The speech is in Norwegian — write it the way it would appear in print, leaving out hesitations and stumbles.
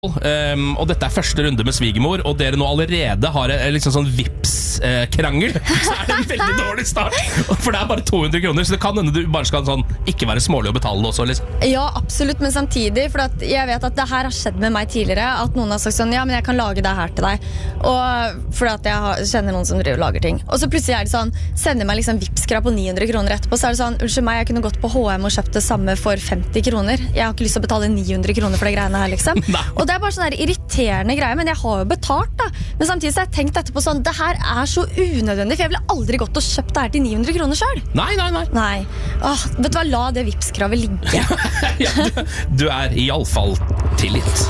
Og dette første runde med svigermor, og dere nå allerede har liksom sånn Vipps-krangel, så det en veldig dårlig start. For det bare 200 kroner, så det kan hende du bare skal sånn, ikke være smålig å betale det også, liksom. Ja, absolutt, men samtidig, for at jeg vet at det her har skjedd med meg tidligere, at noen har sagt sånn, ja, men jeg kan lage det her til deg. Og for at jeg kjenner noen som driver og lager ting. Og så plutselig det sånn, sender meg liksom Vipps-krav på 900 kroner etterpå, så det sånn, unnskyld meg, jeg kunne gått på H&M og kjøpt det samme for 50 kroner. Jeg har ikke lyst til å betale 900 kroner for det greiene her, liksom. Og det bare sånn der irriterende greie, men jeg har jo betalt da. Men samtidig så har jeg tenkt etterpå sånn, det her så unødvendig, for jeg ville aldri gått og kjøpt det her til 900 kroner selv. Nei. Vet du hva, la det Vipps-kravet ligge. Ja, du i alle fall tilgitt.